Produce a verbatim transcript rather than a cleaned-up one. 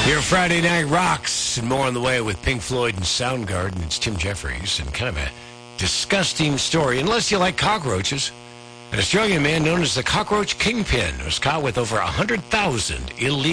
Your Friday Night Rocks and more on the way with Pink Floyd and Soundgarden. It's Tim Jeffries and kind of a disgusting story, unless you like cockroaches. An Australian man known as the Cockroach Kingpin was caught with over one hundred thousand illegal